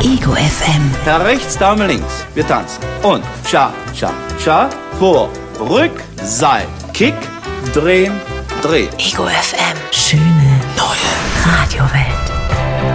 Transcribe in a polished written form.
Ego FM. Herr rechts, Dame links. Wir tanzen. Und Cha, Cha, Cha. Vor, Rück, Seit. Kick, drehen, drehen. Ego FM. Schöne neue Radiowelt.